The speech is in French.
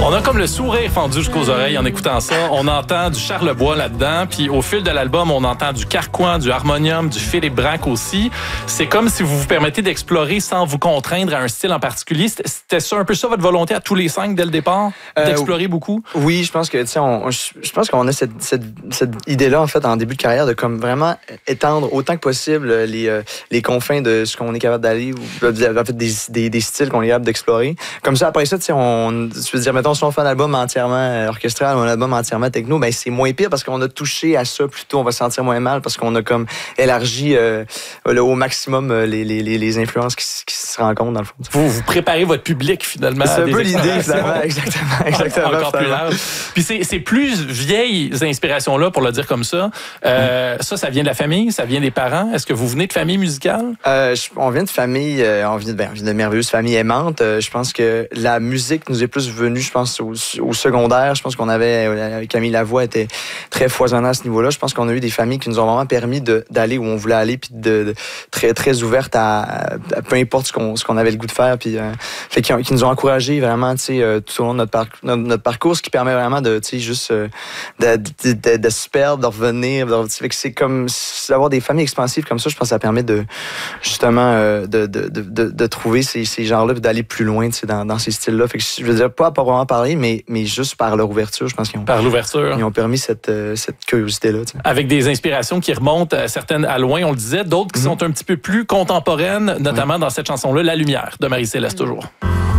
On a comme le sourire fendu jusqu'aux oreilles en écoutant ça. On entend du Charlebois là-dedans, puis au fil de l'album, on entend du Carquois, du harmonium, du Philippe Braque aussi. C'est comme si vous vous permettez d'explorer sans vous contraindre à un style en particulier. C'était ça, un peu ça votre volonté à tous les 5 dès le départ, d'explorer beaucoup? Oui, je pense que je pense qu'on a cette idée-là en fait en début de carrière de comme vraiment étendre autant que possible les confins de ce qu'on est capable d'aller, ou en fait des styles qu'on est capable d'explorer. Comme ça, après ça, tu veux dire, mettons, si on fait un album entièrement orchestral ou un album entièrement techno, ben c'est moins pire parce qu'on a touché à ça plutôt, on va se sentir moins mal parce qu'on a comme élargi au maximum les influences qui se rencontrent dans le fond. Vous préparez votre public finalement. C'est un peu l'idée, finalement. Exactement. Encore plus large. Puis ces plus vieilles inspirations-là, pour le dire comme ça, ça vient de la famille, ça vient des parents. Est-ce que vous venez de famille musicale? On vient de famille, on vient de merveilleuses familles aimantes. Je pense que la musique nous est plus venue, je pense, au secondaire. Je pense qu'on avait, Camille Lavoie était très foisonnant à ce niveau-là. Je pense qu'on a eu des familles qui nous ont vraiment permis d'aller où on voulait aller, puis de très, très ouvertes à peu importe ce qu'on avait le goût de faire, puis qui nous ont encouragés vraiment, tout au long de notre parcours, ce qui permet vraiment de se perdre, de revenir. Fait que c'est comme d'avoir des familles expansives comme ça, je pense que ça permet de justement de trouver ces genres-là et d'aller plus loin dans ces styles-là. Fait que je veux dire, pas vraiment parler, mais juste par leur ouverture, je pense qu'ils ont permis cette curiosité-là. T'sais. Avec des inspirations qui remontent certaines à loin, on le disait, d'autres qui sont un petit peu plus contemporaines, notamment dans cette chanson-là, La Lumière de Marie-Céleste toujours.